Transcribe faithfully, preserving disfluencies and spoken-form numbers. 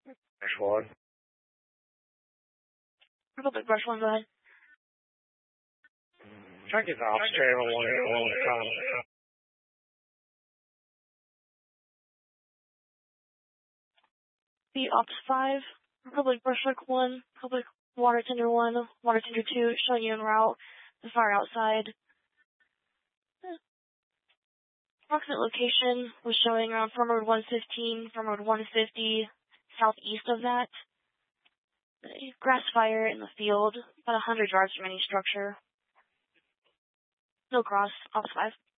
Brush one. Republic Brush one, go ahead. Try to get the ops channel one at one at a time. The Ops five, Republic Brushlick one, Republic Water Tender one, Water Tender two, showing you en route, the fire outside. Approximate location was showing around Farm Road one fifteen, Farm Road one fifty, southeast of that. A grass fire in the field, about one hundred yards from any structure. No cross, Ops five.